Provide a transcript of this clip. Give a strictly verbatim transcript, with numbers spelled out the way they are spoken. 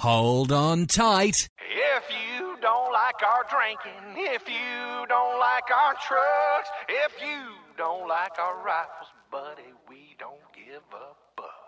Hold on tight. If you don't like our drinking, if you don't like our trucks, if you don't like our rifles, buddy, we don't give a fuck.